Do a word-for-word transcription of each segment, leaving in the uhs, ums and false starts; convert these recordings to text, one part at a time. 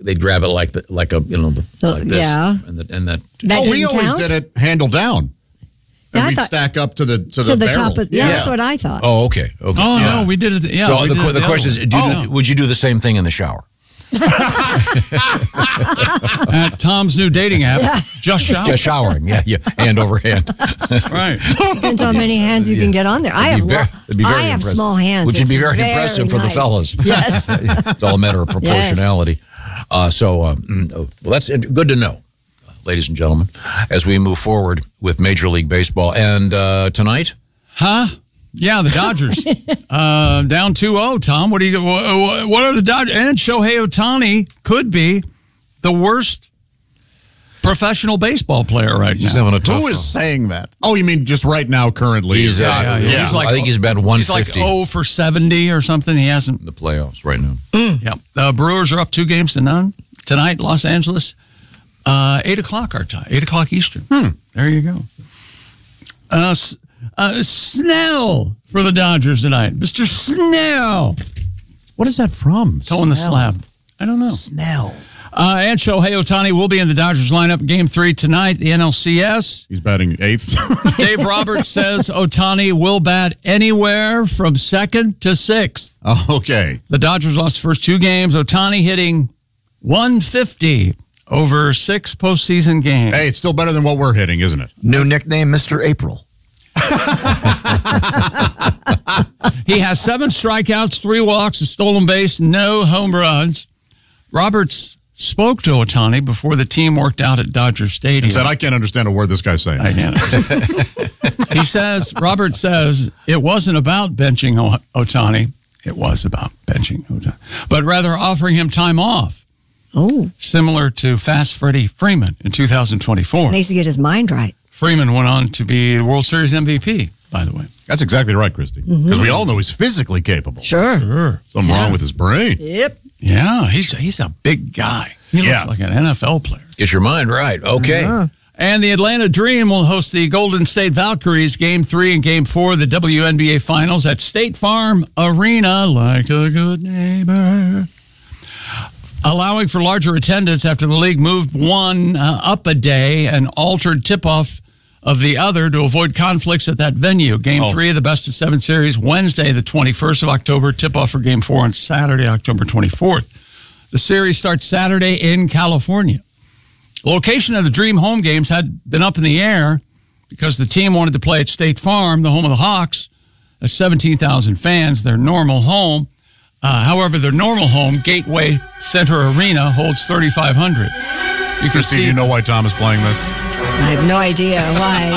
they'd grab it like the, like a, you know, the, like this. Yeah. And, the, and that. That oh, we didn't always count? did it handle down. And Yeah, I we'd thought- stack up to the to, To the, the barrel. top of, yeah, that's what I thought. Oh, okay. Okay. Oh, Yeah. no, we did it. Yeah, so we the, did qu- it the the question other is, do way. you, Oh. would you do the same thing in the shower? At Tom's new dating app, just shower. Just showering, yeah, yeah, hand over hand. Right. Depends how many hands you can get on there. I have It'd be very- lo- it'd be very I have impressive. small hands. Which would be It's very impressive for the nice. fellas. Yes. It's all a matter of proportionality. Uh, so, uh, mm, oh, well, that's good to know, ladies and gentlemen, as we move forward with Major League Baseball. And uh, tonight? Huh? Yeah, the Dodgers. uh, down two oh, Tom. What do you what, what are the Dodgers? And Shohei Ohtani could be the worst professional baseball player right He's now. having a tough Who is saying that? Oh, you mean just right now, currently? He's, uh, not- yeah, yeah. yeah. He's like- I think he's about one He's like fifty oh for seventy or something. He hasn't. in the playoffs right now. Yeah. The Brewers are up two games to none tonight, Los Angeles. Uh, eight o'clock our time. Eight o'clock Eastern. Hmm. There you go. Uh, S- uh, Snell for the Dodgers tonight. Mister Snell. What is that from? Towing the Snell. slab. I don't know. Snell. Uh, and Shohei Ohtani will be in the Dodgers lineup game three tonight, the N L C S. He's batting eighth. Dave Roberts says Ohtani will bat anywhere from second to sixth. Oh, okay. The Dodgers lost the first two games. Ohtani hitting one fifty over six postseason games. Hey, it's still better than what we're hitting, isn't it? New nickname, Mister April. He has seven strikeouts, three walks, a stolen base, no home runs. Roberts spoke to Ohtani before the team worked out at Dodger Stadium. And said, I can't understand a word this guy's saying. I get it. He says, Robert says, it wasn't about benching o- Ohtani. It was about benching Ohtani, but rather offering him time off, Oh, similar to Fast Freddie Freeman in two thousand twenty-four. needs to get his mind right. Freeman went on to be the World Series M V P, by the way. That's exactly right, Christy. Because we all know he's physically capable. Sure. Sure. Something wrong with his brain. Yep. Yeah, he's he's a big guy. He Yeah. looks like an N F L player. Get your mind right. Okay. Uh-huh. And the Atlanta Dream will host the Golden State Valkyries Game three and Game four of the W N B A Finals at State Farm Arena, like a good neighbor. Allowing for larger attendance after the league moved one uh, up a day and altered tip-off of the other to avoid conflicts at that venue. Game Oh. three of the best of seven series, Wednesday, the twenty-first of October. Tip-off for Game four on Saturday, October twenty-fourth. The series starts Saturday in California. The location of the Dream home games had been up in the air because the team wanted to play at State Farm, the home of the Hawks, at seventeen thousand fans, their normal home. Uh, however, their normal home, Gateway Center Arena, holds thirty-five hundred. You can Christy, see. do you know why Tom is playing this? I have no idea why.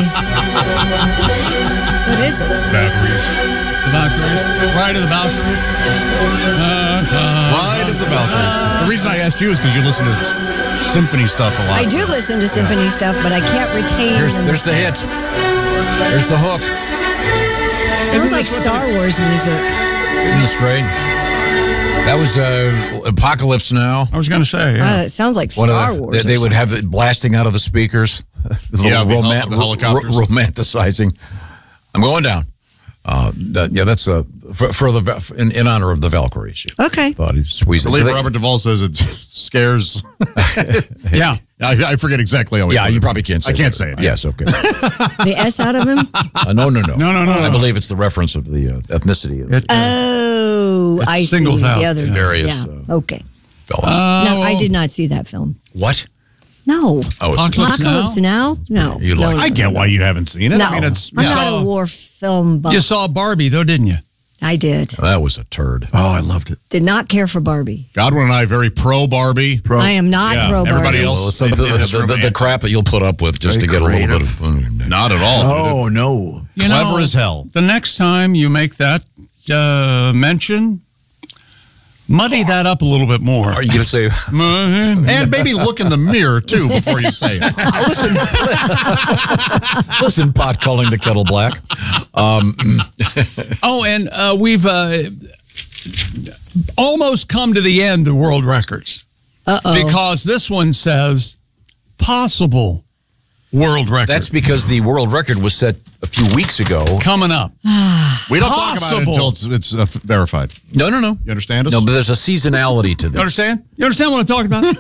What is it? Valkyries. The Valkyries. Ride of the Valkyries. Uh, uh, Ride of the Valkyries. The reason I asked you is because you listen to s- symphony stuff a lot. I do listen to symphony stuff, but I can't retain. There's, there's the hit. There's the hook. Sounds Isn't like this what Star Wars music. Isn't this great? That was uh, Apocalypse Now. I was going to say, yeah. Uh, it sounds like One of Star the- Wars. They, or they would have it blasting out of the speakers. The Yeah, the hel- roman- the helicopters. ro- romanticizing. I'm going down. Uh, that, yeah, that's uh, for, for the in, in honor of the Valkyries. Okay. Thought he'd squeeze I it. believe Do they- Robert Duvall says it scares. yeah. I, I forget exactly how he Yeah, put you it. probably can't say I can't that. say it. Yes, okay. The S out of him? Uh, no, no, no. No, no, no, I no. believe it's the reference of the uh, ethnicity of It, uh, Oh, It I see. singles out The other various, Yeah. uh, okay. fellas. uh, No, I did not see that film. What? No. Oh, it's Apocalypse Apocalypse Now? No. You no, like no, I get why you haven't seen it. No. I mean, it's I'm yeah. not a war film buff. You saw Barbie, though, didn't you? I did. that was a turd. Oh, I loved it. Did not care for Barbie. Godwin and I very pro Barbie. Pro. I am not Yeah, pro Barbie. everybody Well, else- it's the, the, in this the, room the, the anti- crap that you'll put up with just Very to get a little creative. bit of. Not at all. Oh, no. You Clever know, as hell. The next time you make that uh, mention, muddy that up a little bit more. Are you going to say? And maybe look in the mirror, too, before you say it. listen, listen, pot calling the kettle black. Um, Oh, and uh, we've uh, almost come to the end of world records. Uh-oh. Because this one says possible world record. that's because the world record was set a few weeks ago. coming up. We don't talk about it Possible. until it's, it's uh, verified. No, no, no. You understand us? No, but there's a seasonality to this. You understand? You understand what I'm talking about?